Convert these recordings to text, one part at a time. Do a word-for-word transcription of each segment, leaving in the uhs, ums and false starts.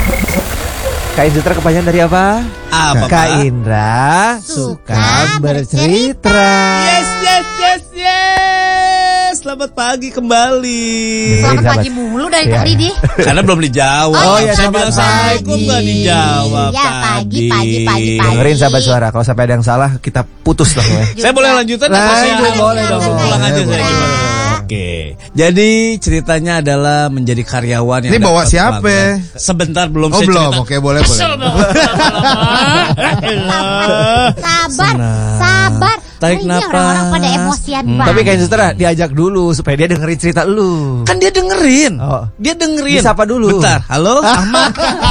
Kak Indra kepanjangan dari apa? Apa, Kak Pak? Indra suka bercerita. Yes, yes, yes, yes. Selamat pagi kembali. Selamat Sahabat. pagi mulu dari Iya. tadi deh. Karena belum dijawab. Oh, iya, Saya selamat bilang assalamualaikum pagi. nggak dijawab Iya, pagi, tadi. pagi, pagi, pagi. Dengerin sahabat suara, kalau sampai ada yang salah kita putus dong ya. Saya boleh lanjutan? Lanjut, atau saya boleh dong. Pulang aja saya Boleh. gimana? Oke. Jadi ceritanya adalah menjadi karyawan yang Ini bawa dapat siapa? pelanggan. Sebentar belum Oh saya belum, cerita. oke boleh boleh. Sabar, Senang. sabar. Tarik Ini napas. orang-orang pada emosian Hmm. banget. Tapi Kak Indra diajak dulu supaya dia dengerin cerita lu. Kan dia dengerin. Oh. Dia dengerin. Disapa dulu. Bentar. Halo, Ahmad.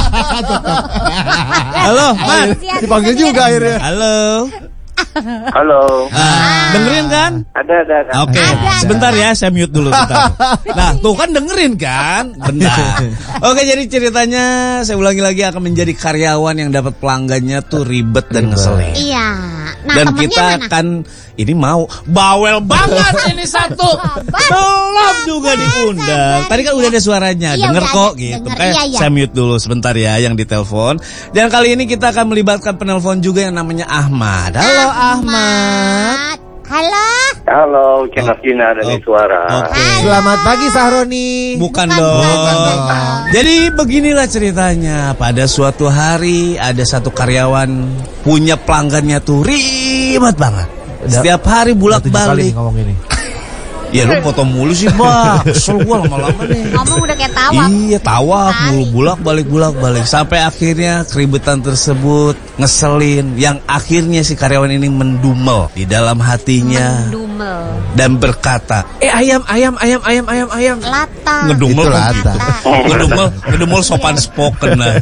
Halo, Ahmad. Dipanggil juga akhirnya. Halo. Halo, Ah, dengerin kan? ada ada. ada. Oke, Ada. sebentar ya, saya mute dulu bentar. Nah, tuh kan dengerin kan? Bentar. Oke, jadi ceritanya saya ulangi lagi akan menjadi karyawan yang dapat pelanggannya tuh ribet dan ngeselin. Iya. Nah, Dan temennya kita mana? kan ini mau bawel banget ini satu. Belum juga diundang. Tadi kan udah ada suaranya, Iya, denger udah kok ada. gitu. Denger, Kayak iya, iya. saya mute dulu sebentar ya yang ditelepon. Dan kali ini kita akan melibatkan penelpon juga yang namanya Ahmad. Halo Ahmad. Halo. Halo, Kena Kina dari Oh. suara. Oke. Selamat pagi Sahroni. Bukan, Bukan dong. dong. Jadi beginilah ceritanya. Pada suatu hari ada satu karyawan punya pelanggannya tuh ribet banget. Udah- Setiap hari Udah tujuh kali bulak-balik. nih ngomong ini. Ya lu potong mulu sih, Bang. Kesel gua lama-lama nih. Ngomong udah kayak tawa. Iya, tawaf mulu, bulak-balik bulak-balik sampai akhirnya keributan tersebut ngeselin, yang akhirnya si karyawan ini mendumel di dalam hatinya Dumel. dan berkata, "Eh ayam, ayam, ayam, ayam, ayam, ayam." Lata. Ngedumel Itu kok lata. gitu. Ngedumel, ngedumel sopan spoken nah.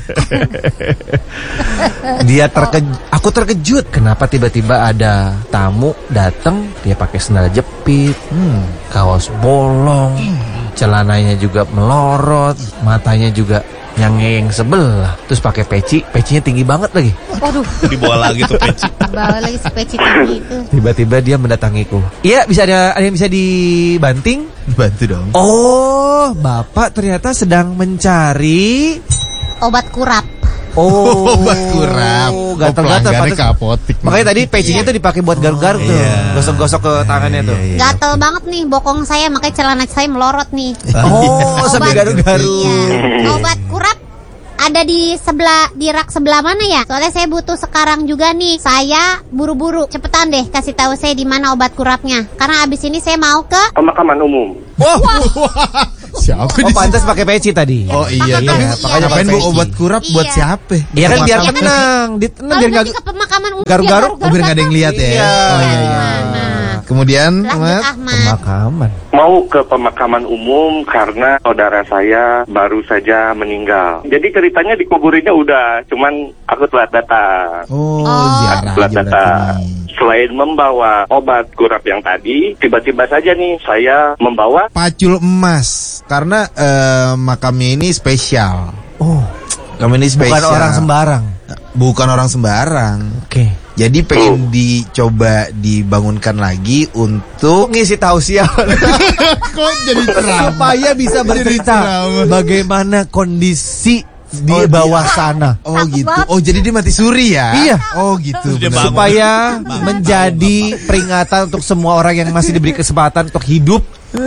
Dia terkejut, aku terkejut. Kenapa tiba-tiba ada tamu datang, dia pakai sandal jepit, hmm, kaos bolong, celananya juga melorot, matanya juga nyangeng sebelah, terus pakai peci, pecinya tinggi banget lagi. Waduh, Dibawa lagi tuh peci. bawa lagi sepeci tinggi itu. Tiba-tiba dia mendatangiku. Iya, bisa ada, ada yang bisa dibanting? Bantu dong. Oh, Bapak ternyata sedang mencari. Obat kurap. Oh, Obat kurap. gatal-gatal. Oh, pelanggannya pantes- ke apotik. Makanya tadi pecinya tuh dipakai buat garuk-garuk tuh, iya. gosok-gosok ke tangannya tuh. Gatel banget nih bokong saya, makanya celana saya melorot nih. Oh, sampai Obat. garuk-garuk. Iya. Obat kurap ada di sebelah di rak sebelah mana ya? Soalnya saya butuh sekarang juga nih. Saya buru-buru. Cepetan deh kasih tahu saya di mana obat kurapnya. Karena abis ini saya mau ke Pemakaman umum. Wah, siapa Oh, di pantas pakai peci tadi. Oh iya, Pakai tapi peci, makanya iya, ngapain pakai bawa peci. obat kurap buat Iya. siapa? Iya kan biar Iya kan, tenang, di tenang Kalau biar nanti nggak ke pemakaman umum garuk-garuk, biar Oh, biar nggak ada yang lihat ya. Iya. Oh iya iya. Gimana? Kemudian, Lanjut Ahmad. Ahmad. pemakaman. Mau ke pemakaman umum karena saudara saya baru saja meninggal. Jadi ceritanya dikuburinnya udah, cuman aku telat datang. Oh, Oh. ziarah Telat aja datang. berarti nih. Selain membawa obat kurap yang tadi, tiba-tiba saja nih saya membawa Pacul emas karena eh, makamnya ini spesial. Oh, Makam ini spesial. bukan orang sembarang. Bukan orang sembarang. Oke. Jadi pengen dicoba dibangunkan lagi untuk Ngisi tausiah kok jadi supaya bisa bercerita ceramah. bagaimana kondisi di Oh, bawah dia- sana. Oh Takut gitu. banget. Oh jadi dia mati suri ya? Iya. Oh gitu. Dia benar. bangun. Supaya menjadi peringatan untuk semua orang yang masih diberi kesempatan untuk hidup,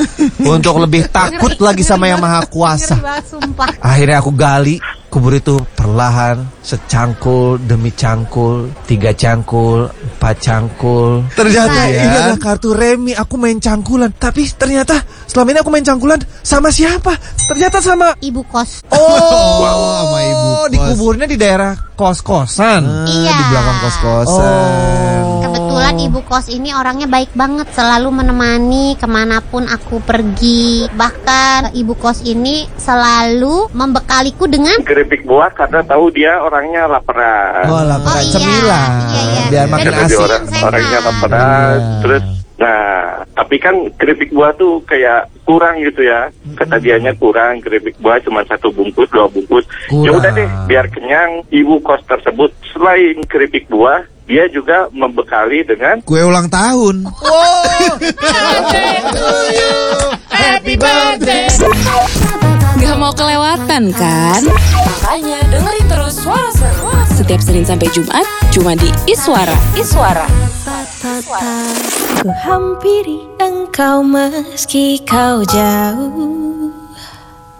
untuk lebih takut lagi sama yang maha kuasa. Ngeri banget, sumpah. Akhirnya aku gali kubur itu perlahan, secangkul demi cangkul, tiga cangkul, empat cangkul. Ternyata Iya. ini adalah kartu remi. Aku main cangkulan, tapi ternyata selama ini aku main cangkulan sama siapa? Ternyata sama. Ibu kos. Oh, Wow, sama ibu kos. dikuburnya di daerah kos-kosan. Ah, Iya. Di belakang kos-kosan. Kebetulan ibu kos ini orangnya baik banget, selalu menemani kemanapun aku pergi. Bahkan ibu kos ini selalu membekaliku dengan keripik buah karena tahu dia orangnya laparan. Oh, lapar Oh, iya. cemilan. Iya, iya. Biar Dan makin Karena dia asik. orang, sehat. orangnya laparan. Iya. Terus, nah, tapi kan keripik buah tuh kayak kurang gitu ya. Kata dianya kurang, keripik buah cuma satu bungkus, dua bungkus. Ya Kurang. udah deh, biar kenyang. Ibu kos tersebut selain keripik buah, dia juga membekali dengan Kue ulang tahun. Happy birthday. Gak mau kelewatan kan? Makanya dengerin terus Suara Seru setiap Senin sampai Jumat cuma di Iswara. Iswara. Ku hampiri engkau meski kau jauh.